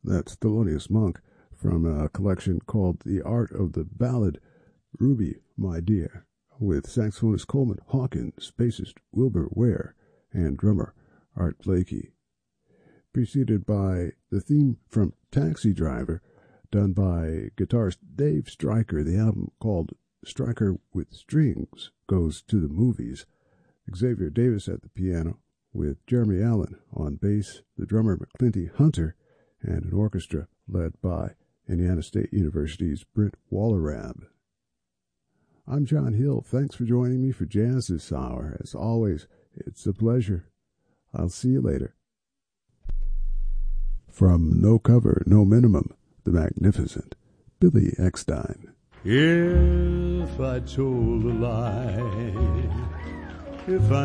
That's Thelonious Monk from a collection called The Art of the Ballad, Ruby, My Dear, with saxophonist Coleman Hawkins, bassist Wilbur Ware, and drummer Art Blakey. Preceded by the theme from Taxi Driver, done by guitarist Dave Stryker. The album, called Stryker with Strings, Goes to the Movies. Xavier Davis at the piano, with Jeremy Allen on bass, the drummer McClinty Hunter, and an orchestra led by Indiana State University's Brent Wallerab. I'm John Hill. Thanks for joining me for Jazz this hour. As always, it's a pleasure. I'll see you later. From No Cover, No Minimum, the magnificent Billy Eckstine. If I told a lie, if I